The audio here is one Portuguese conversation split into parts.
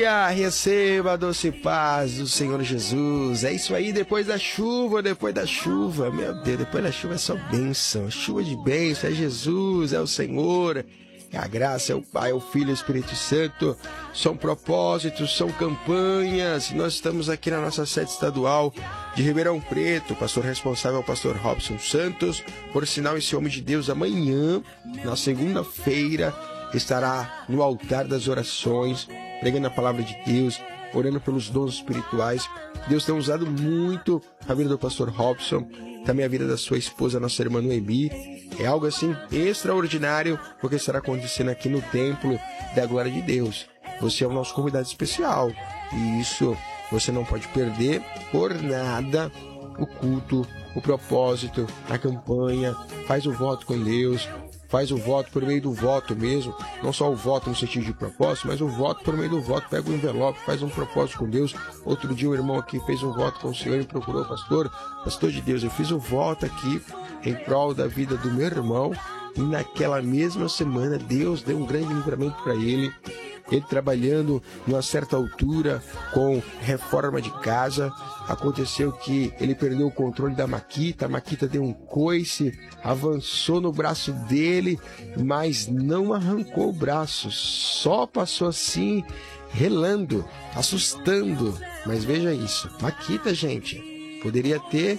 Receba a doce paz do Senhor Jesus. É isso aí, depois da chuva, meu Deus, depois da chuva é só bênção, chuva de bênção, é Jesus, é o Senhor, é a graça, é o Pai, é o Filho e o Espírito Santo. São propósitos, são campanhas. Nós estamos aqui na nossa sede estadual de Ribeirão Preto. O pastor responsável é o pastor Robson Santos. Por sinal, esse homem de Deus amanhã, na segunda-feira, estará no altar das orações, pregando a palavra de Deus, orando pelos dons espirituais. Deus tem usado muito a vida do pastor Robson, também a vida da sua esposa, nossa irmã Noemi. É algo assim extraordinário, porque estará acontecendo aqui no templo da glória de Deus. Você é o nosso convidado especial, e isso você não pode perder por nada. O culto, o propósito, a campanha, faz o voto com Deus. Faz o voto por meio do voto mesmo, não só o voto no sentido de propósito, mas o voto por meio do voto. Pega o envelope, faz um propósito com Deus. Outro dia um irmão aqui fez um voto com o Senhor e procurou, pastor de Deus, eu fiz o voto aqui em prol da vida do meu irmão, e naquela mesma semana Deus deu um grande livramento para ele. Ele trabalhando numa certa altura com reforma de casa, aconteceu que ele perdeu o controle da maquita, a maquita deu um coice, avançou no braço dele, mas não arrancou o braço, só passou assim, relando, assustando. Mas veja isso, maquita, gente, poderia ter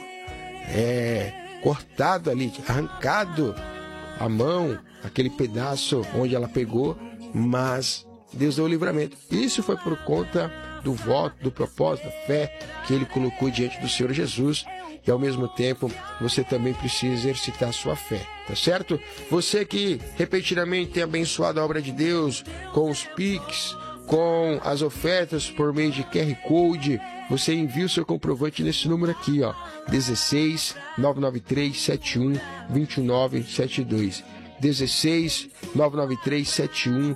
cortado ali, arrancado a mão, aquele pedaço onde ela pegou, mas Deus deu o livramento. Isso foi por conta do voto, do propósito, da fé que ele colocou diante do Senhor Jesus. E ao mesmo tempo, você também precisa exercitar a sua fé, tá certo? Você que repetidamente tem abençoado a obra de Deus com os Pix, com as ofertas por meio de QR Code, você envia o seu comprovante nesse número aqui, ó, 16 993 71 2972. 16 993 71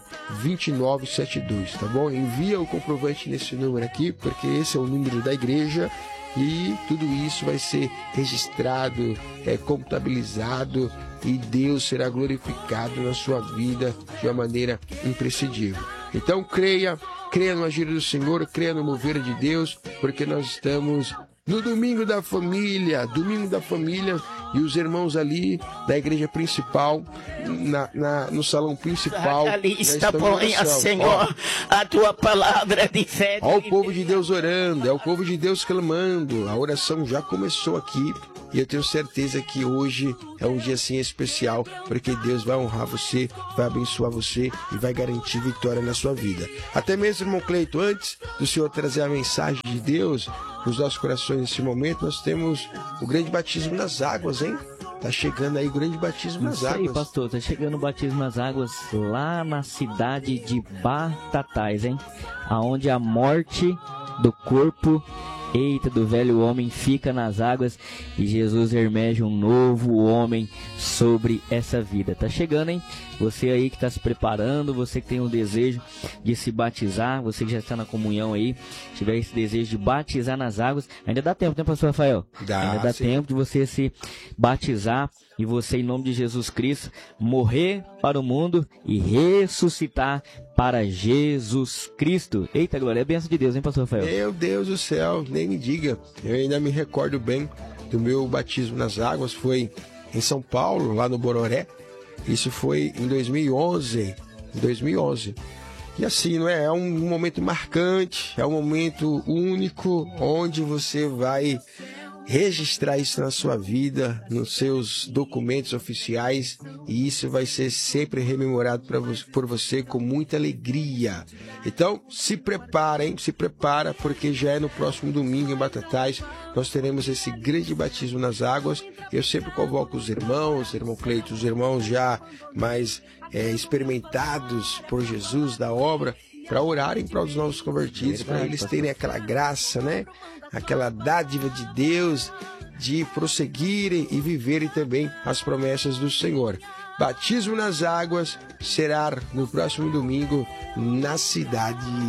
2972, tá bom? Envia o comprovante nesse número aqui, porque esse é o número da igreja, e tudo isso vai ser registrado, contabilizado, e Deus será glorificado na sua vida de uma maneira imprescindível. Então creia no agir do Senhor, creia no mover de Deus, porque nós estamos no domingo da família, e os irmãos ali da igreja principal, no salão principal. Lista, ponha, Senhor, a tua palavra de fé. Olha o povo de Deus orando, é o povo de Deus clamando. A oração já começou aqui, e eu tenho certeza que hoje é um dia assim especial, porque Deus vai honrar você, vai abençoar você e vai garantir vitória na sua vida. Até mesmo, irmão Cleito, antes do Senhor trazer a mensagem de Deus nos nossos corações nesse momento, nós temos o grande batismo nas águas, hein? Tá chegando aí o grande batismo nas águas. Isso aí, pastor, tá chegando o batismo nas águas lá na cidade de Batatais, hein? Aonde a morte do corpo, do velho homem fica nas águas, e Jesus emerge um novo homem sobre essa vida. Tá chegando, hein? Você aí que está se preparando, você que tem um desejo de se batizar, você que já está na comunhão aí, tiver esse desejo de batizar nas águas, ainda dá tempo, né, pastor Rafael? Ainda dá tempo de você se batizar, e você, em nome de Jesus Cristo, morrer para o mundo e ressuscitar para Jesus Cristo. Eita, glória, é a bênção de Deus, hein, pastor Rafael? Meu Deus do céu, nem me diga. Eu ainda me recordo bem do meu batismo nas águas, foi em São Paulo, lá no Bororé. Isso foi em 2011. E assim, não é? É um momento marcante, é um momento único, onde você vai registrar isso na sua vida, nos seus documentos oficiais, e isso vai ser sempre rememorado por você com muita alegria. Então, se prepara, hein? Se prepara, porque já é no próximo domingo em Batatais, nós teremos esse grande batismo nas águas. Eu sempre convoco os irmãos, irmão Cleito, os irmãos já mais experimentados por Jesus, da obra, para orarem para os novos convertidos, para eles terem aquela graça, né? Aquela dádiva de Deus de prosseguirem e viverem também as promessas do Senhor. Batismo nas águas será no próximo domingo na cidade